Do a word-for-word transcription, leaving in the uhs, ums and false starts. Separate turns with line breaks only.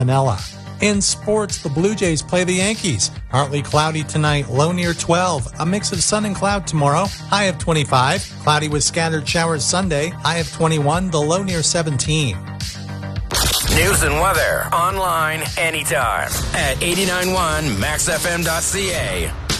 Manila. In sports, the Blue Jays play the Yankees. Partly cloudy tonight, low near twelve. A mix of sun and cloud tomorrow, high of twenty-five. Cloudy with scattered showers Sunday, high of twenty-one, the low near seventeen.
News and weather online anytime at eighty-nine point one max f m dot c a.